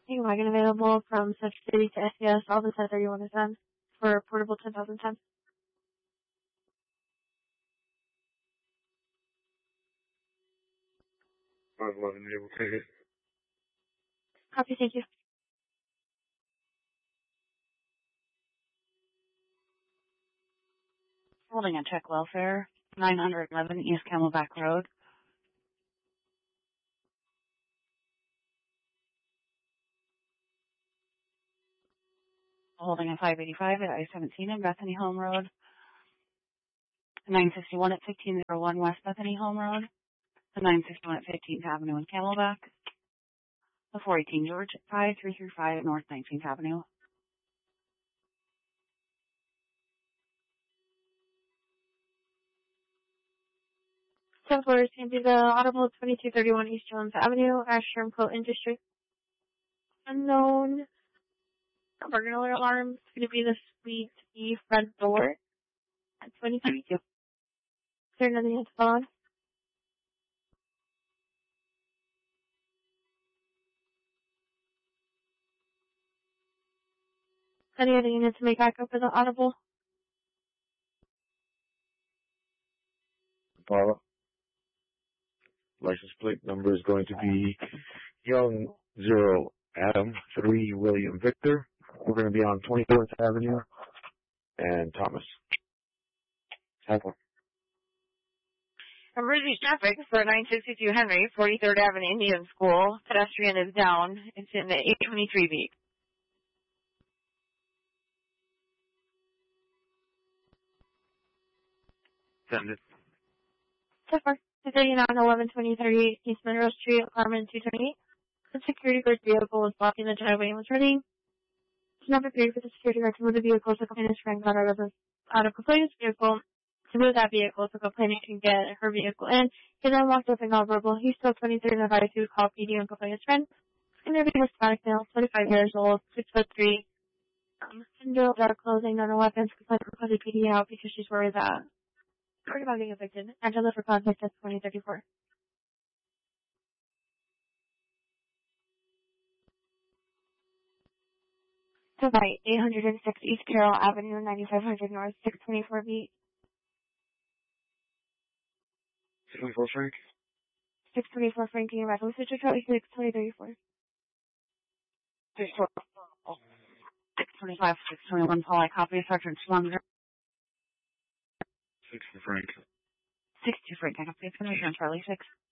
Wagon available from Such City to SES, all the 1031 is done for portable 10,010. 511, able to take it. Copy, thank you. Holding a check welfare, 911 East Camelback Road. Holding a 585 at I-17 and Bethany Home Road. 961 at 1501 West Bethany Home Road. The 961 at 15th Avenue in Camelback. The 418 George at 5335 at North 19th Avenue. So for it's going to be the Audible 2231 East Jones Avenue, Ashram Co. Industry. Unknown burglar alarm. It's going to be the Suite E front door at 2032. Is there nothing you have to follow on? Any other units to make back up for the Audible? Follow. License plate number is going to be Young 0 Adam 3 William Victor. We're going to be on 24th Avenue and Thomas. Have one. Emergency traffic for 962 Henry, 43rd Avenue Indian School. Pedestrian is down. It's in the 823 beat. Send it. So far, 239, 11, 20, 38 East Monroe Street, apartment 228. The security guard vehicle was blocking the driveway and was ready. To number 3 for the security guard to move the vehicle so complainant's friend got out of complainant's vehicle. To move that vehicle so complainant can get her vehicle in. He then walked up and got verbal. He still 23 and advised to call PD and complainant's friend. Interview Hispanic male, 25 years old, 6'3". Syndrome, dark clothing, no weapons, complainant requested PD out because she's worried about getting evicted. Angela for contact at 2034. To right, 806 East Carroll Avenue, 9500 North, 624 beat. 624 Frank. 624 Frankie and Red Switcher Trout, 2034. 625, 621 Paul, I copy Sergeant Slunger. 6 for Frank. 62 Frank, I copy Commissioner Charlie 6.